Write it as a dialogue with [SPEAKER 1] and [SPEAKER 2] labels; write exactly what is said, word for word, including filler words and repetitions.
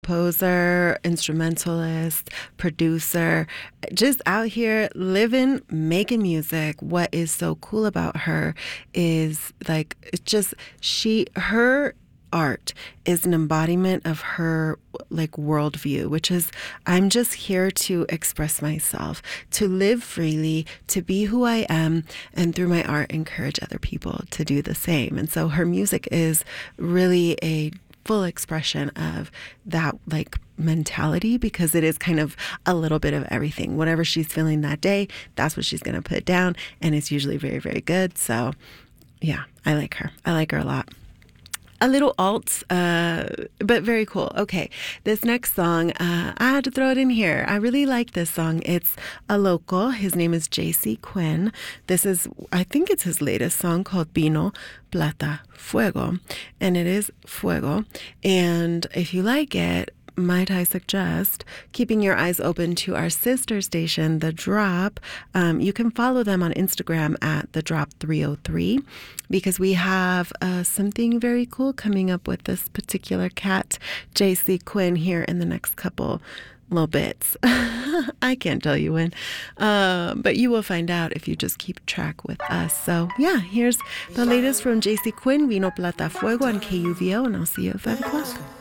[SPEAKER 1] composer, instrumentalist, producer, just out here living, making music. What is so cool about her is like, it's just she, her art is an embodiment of her like worldview, which is I'm just here to express myself, to live freely, to be who I am, and through my art encourage other people to do the same. And so her music is really a full expression of that like mentality, because it is kind of a little bit of everything. Whatever she's feeling that day, that's what she's going to put down, and it's usually very, very good. So yeah, I like her. I like her a lot. A little alt, uh, but very cool. Okay, this next song, uh, I had to throw it in here. I really like this song. It's a local. His name is J C Quinn. This is, I think it's his latest song called Vino, Plata, Fuego. And it is Fuego. And if you like it, might I suggest keeping your eyes open to our sister station, The Drop. Um, you can follow them on Instagram at The Drop three oh three, because we have uh, something very cool coming up with this particular cat, J C Quinn, here in the next couple little bits. I can't tell you when, uh, but you will find out if you just keep track with us. So yeah, here's the latest from J C Quinn, Vino, Plata, Fuego on K U V O, and I'll see you at five o'clock.